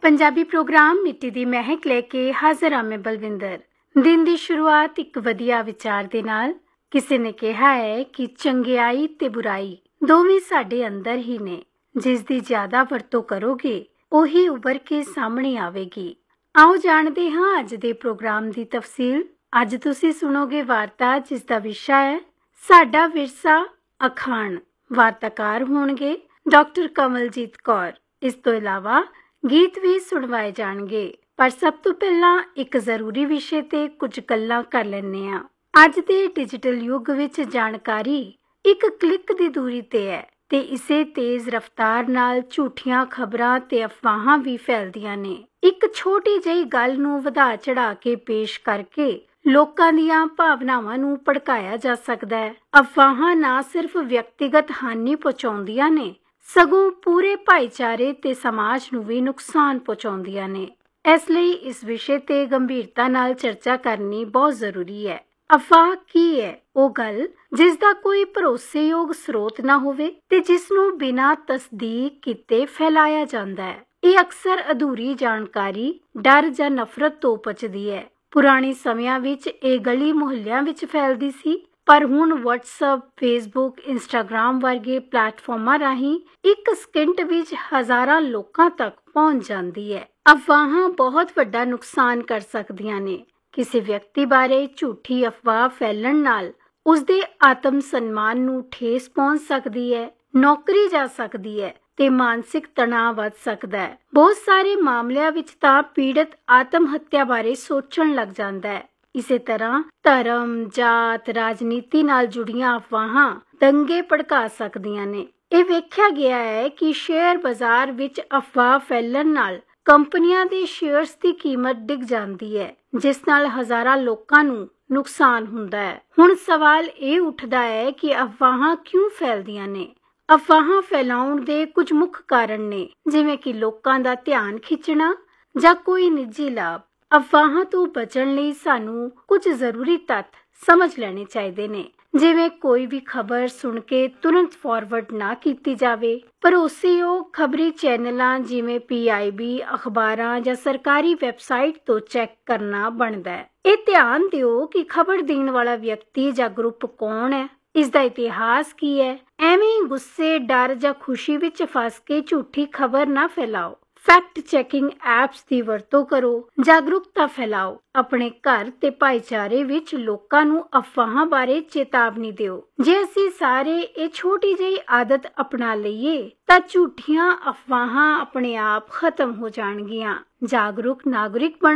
Punjabi programme ਮਿੱਟੀ ਦੀ ਮਹਿਕ ਲੈ ਕੇ ਹਾਜ਼ਰ ਹਾਂ ਮੈਂ ਬਲਵਿੰਦਰ। ਦਿਨ ਦੀ ਸ਼ੁਰੂਆਤ ਇੱਕ ਵਧੀਆ ਵਿਚਾਰ ਦੇ ਨਾਲ। ਕਿਸੇ ਨੇ ਕਿਹਾ ਹੈ ਕਿ ਚੰਗਿਆਈ ਤੇ ਬੁਰਾਈ ਦੋਵੇਂ ਸਾਡੇ ਅੰਦਰ ਹੀ ਨੇ। ਜਿਸ ਦੀ ਜ਼ਿਆਦਾ ਵਰਤੋਂ ਕਰੋਗੇ ਉਹੀ ਉੱਭਰ ਕੇ ਸਾਹਮਣੇ ਆਵੇਗੀ। ਆਓ ਜਾਣਦੇ ਹਾਂ ਅੱਜ ਦੇ ਪ੍ਰੋਗਰਾਮ ਦੀ ਤਫਸੀਲ। ਅੱਜ ਤੁਸੀਂ ਸੁਣੋਗੇ ਵਾਰਤਾ ਜਿਸ ਦਾ ਵਿਸ਼ਾ ਹੈ ਸਾਡਾ ਵਿਰਸਾ ਅਖਾਣ। ਵਾਰਤਾਕਾਰ ਹੋਣਗੇ ਡਾਕਟਰ ਕਮਲਜੀਤ ਕੌਰ। ਇਸ ਤੋਂ ਇਲਾਵਾ ਗੀਤ ਵੀ ਸੁਣਵਾਏ ਜਾਣਗੇ। ਪਰ ਸਭ ਤੋਂ ਪਹਿਲਾਂ ਇੱਕ ਜ਼ਰੂਰੀ ਵਿਸ਼ੇ ਤੇ ਕੁਝ ਗੱਲਾਂ ਕਰ ਲੈਂਦੇ ਹਾਂ। ਅੱਜ ਦੇ ਡਿਜੀਟਲ ਯੁੱਗ ਵਿੱਚ ਜਾਣਕਾਰੀ ਇੱਕ ਕਲਿੱਕ ਦੀ ਦੂਰੀ ਤੇ ਹੈ ਤੇ ਇਸੇ ਤੇਜ਼ ਰਫ਼ਤਾਰ ਨਾਲ ਝੂਠੀਆਂ ਖਬਰਾਂ ਤੇ ਅਫਵਾਹਾਂ ਵੀ ਫੈਲਦੀਆਂ ਨੇ। ਇੱਕ ਛੋਟੀ ਜਿਹੀ ਗੱਲ ਨੂੰ ਵਧਾ ਚੜਾ ਕੇ ਪੇਸ਼ ਕਰਕੇ ਲੋਕਾਂ ਦੀਆਂ ਭਾਵਨਾਵਾਂ ਨੂੰ ਭੜਕਾਇਆ ਜਾ ਸਕਦਾ ਹੈ। ਅਫਵਾਹਾਂ ਨਾ ਸਿਰਫ ਵਿਅਕਤੀਗਤ ਹਾਨੀ ਪਹੁੰਚਾਉਂਦੀਆਂ ਨੇ ਸਗੋਂ ਪੂਰੇ ਭਾਈਚਾਰੇ ਤੇ ਸਮਾਜ ਨੂੰ ਵੀ ਨੁਕਸਾਨ ਪਹੁੰਚਾਉਂਦੀਆਂ ਨੇ। ਇਸ ਲਈ ਇਸ ਵਿਸ਼ੇ ਤੇ ਗੰਭੀਰਤਾ ਨਾਲ ਚਰਚਾ ਕਰਨੀ ਬਹੁਤ ਜ਼ਰੂਰੀ ਹੈ। ਅਫਵਾਹ ਕੀ ਹੈ? ਉਹ ਗੱਲ ਜਿਸ ਦਾ ਕੋਈ ਭਰੋਸੇਯੋਗ ਸਰੋਤ ਨਾ ਹੋਵੇ ਤੇ ਜਿਸ ਨੂੰ ਬਿਨਾਂ ਤਸਦੀਕ ਕੀਤੇ ਫੈਲਾਇਆ ਜਾਂਦਾ ਹੈ। ਇਹ ਅਕਸਰ ਅਧੂਰੀ ਜਾਣਕਾਰੀ, ਡਰ ਜਾਂ ਨਫ਼ਰਤ ਤੋਂ ਉਪਜਦੀ ਹੈ। ਪੁਰਾਣੇ ਸਮਿਆਂ ਵਿੱਚ ਇਹ ਗਲੀ ਮੁਹੱਲਿਆਂ ਵਿੱਚ ਫੈਲਦੀ ਸੀ, ਪਰ ਹੁਣ WhatsApp, Facebook, Instagram ਵਰਗੇ ਪਲੇਟਫਾਰਮਾਂ ਰਾਹੀਂ ਇੱਕ ਸਕਿੰਟ ਵਿੱਚ ਹਜ਼ਾਰਾਂ ਲੋਕਾਂ ਤੱਕ ਪਹੁੰਚ ਜਾਂਦੀ ਹੈ। ਅਫਵਾਹਾਂ ਬਹੁਤ ਵੱਡਾ ਨੁਕਸਾਨ ਕਰ ਸਕਦੀਆਂ ਨੇ। ਕਿਸੇ ਵਿਅਕਤੀ ਬਾਰੇ ਝੂਠੀ ਅਫਵਾਹ ਫੈਲਣ ਨਾਲ ਉਸਦੇ ਆਤਮ ਸਨਮਾਨ ਨੂੰ ਠੇਸ ਪਹੁੰਚ ਸਕਦੀ ਹੈ, ਨੌਕਰੀ ਜਾ ਸਕਦੀ ਹੈ ਤੇ ਮਾਨਸਿਕ ਤਣਾਅ ਵੱਧ ਸਕਦਾ ਹੈ। ਬਹੁਤ ਸਾਰੇ ਮਾਮਲਿਆਂ ਵਿੱਚ ਤਾਂ ਪੀੜਤ ਆਤਮ ਹੱਤਿਆ ਬਾਰੇ ਸੋਚਣ ਲੱਗ ਜਾਂਦਾ ਹੈ। ਇਸੇ ਤਰ੍ਹਾਂ ਧਰਮ, ਜਾਤ, ਰਾਜਨੀਤੀ ਨਾਲ ਜੁੜੀਆਂ ਅਫਵਾਹਾਂ ਦੰਗੇ ਭੜਕਾ ਸਕਦੀਆਂ ਨੇ। ਇਹ ਵੇਖਿਆ ਗਿਆ ਹੈ ਕਿ ਸ਼ੇਅਰ ਬਾਜ਼ਾਰ ਵਿੱਚ ਅਫਵਾਹ ਫੈਲਣ ਨਾਲ ਕੰਪਨੀਆਂ ਦੇ ਸ਼ੇਅਰਸ ਦੀ ਕੀਮਤ ਡਿੱਗ ਜਾਂਦੀ ਹੈ, ਜਿਸ ਨਾਲ ਹਜ਼ਾਰਾਂ ਲੋਕਾਂ ਨੂੰ ਨੁਕਸਾਨ ਹੁੰਦਾ ਹੈ। ਹੁਣ ਸਵਾਲ ਇਹ ਉੱਠਦਾ ਹੈ ਕਿ ਅਫਵਾਹਾਂ ਕਿਉਂ ਫੈਲਦੀਆਂ ਨੇ? ਅਫਵਾਹਾਂ ਫੈਲਾਉਣ ਦੇ ਕੁਝ ਮੁੱਖ ਕਾਰਨ ਨੇ, ਜਿਵੇਂ ਕਿ ਲੋਕਾਂ ਦਾ ਧਿਆਨ ਖਿੱਚਣਾ ਜਾਂ ਕੋਈ ਨਿੱਜੀ ਲਾਭ। ਅਫਵਾਹਾਂ ਤੋਂ ਬਚਣ ਲਈ ਸਾਨੂੰ ਕੁਝ ਜ਼ਰੂਰੀ ਤੱਥ ਸਮਝ ਲੈਣੇ ਚਾਹੀਦੇ ਨੇ, ਜਿਵੇਂ ਕੋਈ ਵੀ ਖਬਰ ਸੁਣ ਕੇ ਤੁਰੰਤ ਫਾਰਵਰਡ ਨਾ ਕੀਤੀ ਜਾਵੇ। ਭਰੋਸੇਯੋਗ ਖਬਰੀ ਚੈਨਲਾਂ ਜਿਵੇਂ PIB, ਅਖਬਾਰਾਂ ਜਾਂ ਸਰਕਾਰੀ ਵੈਬਸਾਈਟ ਤੋਂ ਚੈੱਕ ਕਰਨਾ ਬਣਦਾ ਹੈ। ਇਹ ਧਿਆਨ ਦਿਓ ਕਿ ਖਬਰ ਦੇਣ ਵਾਲਾ ਵਿਅਕਤੀ ਜਾਂ ਗਰੁੱਪ ਕੌਣ ਹੈ, ਇਸ ਦਾ ਇਤਿਹਾਸ ਕੀ ਹੈ। ਐਵੇਂ ਗੁੱਸੇ, ਡਰ ਜਾਂ ਖੁਸ਼ੀ ਵਿੱਚ ਫਸ ਕੇ ਝੂਠੀ ਖਬਰ ਨਾ ਫੈਲਾਓ। ਫੈਕਟ ਚੈਕਿੰਗ ਐਪਸ ਦੀ ਵਰਤੋਂ ਕਰੋ, ਜਾਗਰੂਕਤਾ ਫੈਲਾਓ। ਆਪਣੇ ਘਰ ਤੇ ਭਾਈਚਾਰੇ ਵਿੱਚ ਲੋਕਾਂ ਨੂੰ ਅਫਵਾਹਾਂ ਬਾਰੇ ਚੇਤਾਵਨੀ ਦਿਓ। ਜੇ ਅਸੀਂ ਸਾਰੇ ਇਹ ਛੋਟੀ ਜਿਹੀ ਆਦਤ ਅਪਣਾ ਲਈਏ ਤਾਂ ਝੂਠੀਆਂ ਅਫਵਾਹਾਂ ਆਪਣੇ ਆਪ ਖਤਮ ਹੋ ਜਾਣਗੀਆਂ। ਜਾਗਰੂਕ ਨਾਗਰਿਕ ਬਣੋ।